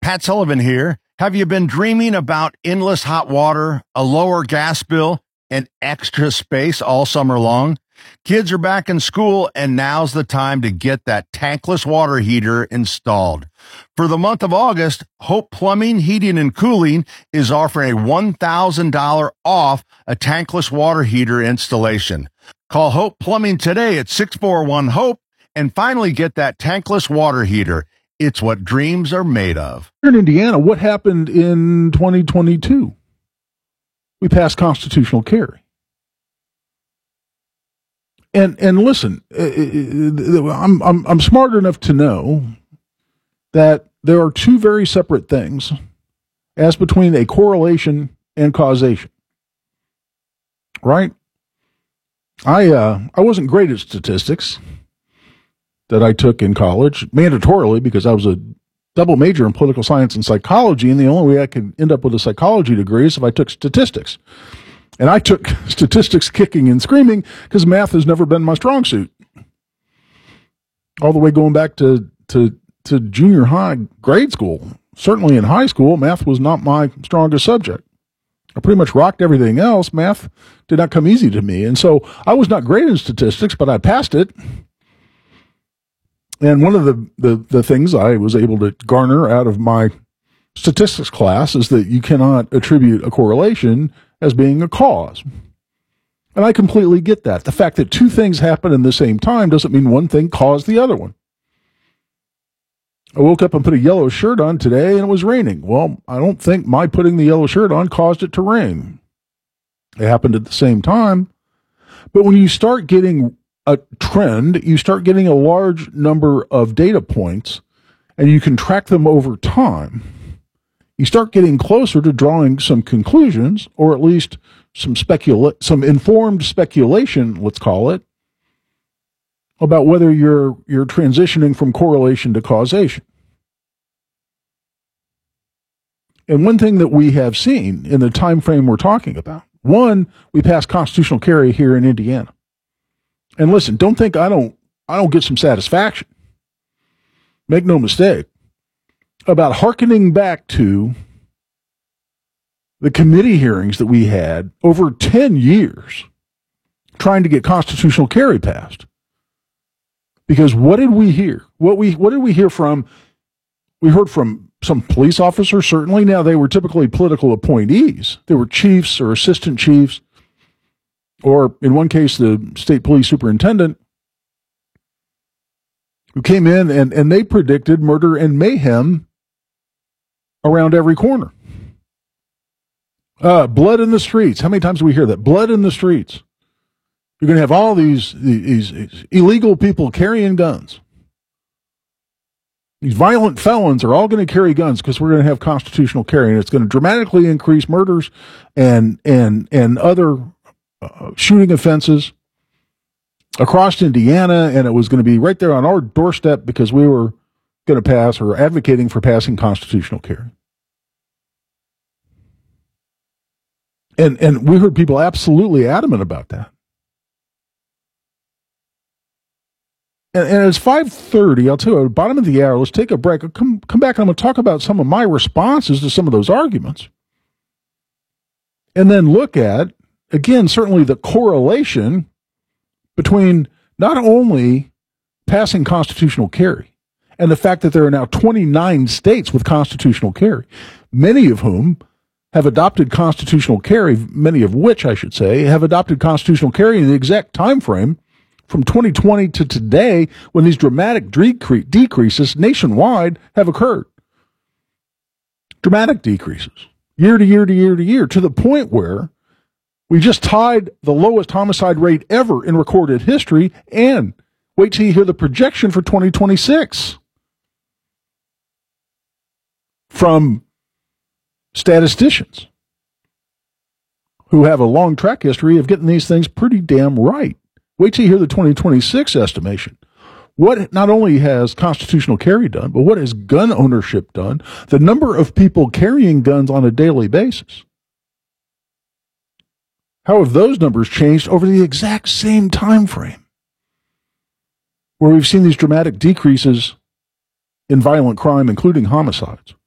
Pat Sullivan here. Have you been dreaming about endless hot water, a lower gas bill, and extra space all summer long? Kids are back in school, and now's the time to get that tankless water heater installed. For the month of August, Hope Plumbing, Heating, and Cooling is offering a $1,000 off a tankless water heater installation. Call Hope Plumbing today at 641-HOPE and finally get that tankless water heater. It's what dreams are made of. Here in Indiana, what happened in 2022? We passed constitutional carry. And listen, I'm smart enough to know that there are two very separate things as between a correlation and causation. Right? I wasn't great at statistics that I took in college, mandatorily, because I was a double major in political science and psychology, and the only way I could end up with a psychology degree is if I took statistics. And I took statistics kicking and screaming because math has never been my strong suit. All the way going back to junior high grade school. Certainly in high school, math was not my strongest subject. I pretty much rocked everything else. Math did not come easy to me. And so I was not great in statistics, but I passed it. And one of the things I was able to garner out of my statistics class is that you cannot attribute a correlation as being a cause. And I completely get that. The fact that two things happen in the same time doesn't mean one thing caused the other one. I woke up and put a yellow shirt on today and it was raining. Well, I don't think my putting the yellow shirt on caused it to rain. It happened at the same time. But when you start getting a trend, you start getting a large number of data points and you can track them over time. You start getting closer to drawing some conclusions, or at least some informed speculation, let's call it, about whether you're transitioning from correlation to causation. And one thing that we have seen in the time frame we're talking about, one, we passed constitutional carry here in Indiana. And listen, don't think I don't get some satisfaction. Make no mistake about hearkening back to the committee hearings that we had over 10 years trying to get constitutional carry passed. Because what did we hear? What did we hear from? We heard from some police officers, certainly. Now, they were typically political appointees. They were chiefs or assistant chiefs, or in one case, the state police superintendent, who came in and they predicted murder and mayhem around every corner. Blood in the streets. How many times do we hear that? Blood in the streets. You're going to have all these illegal people carrying guns. These violent felons are all going to carry guns because we're going to have constitutional carry, and it's going to dramatically increase murders and other shooting offenses across Indiana, and it was going to be right there on our doorstep because we were going to pass or advocating for passing constitutional carry. And we heard people absolutely adamant about that. And it's 5:30. I'll tell you, at the bottom of the hour, let's take a break. I'll come back and I'm going to talk about some of my responses to some of those arguments. And then look at, again, certainly the correlation between not only passing constitutional carry and the fact that there are now 29 states with constitutional carry, many of whom have adopted constitutional carry, many of which, I should say, have adopted constitutional carry in the exact time frame from 2020 to today when these dramatic decreases nationwide have occurred. Dramatic decreases, year to year to year to year, to the point where we just tied the lowest homicide rate ever in recorded history, and wait till you hear the projection for 2026 from statisticians who have a long track history of getting these things pretty damn right. Wait till you hear the 2026 estimation. What not only has constitutional carry done, but what has gun ownership done? The number of people carrying guns on a daily basis. How have those numbers changed over the exact same time frame where we've seen these dramatic decreases in violent crime, including homicides?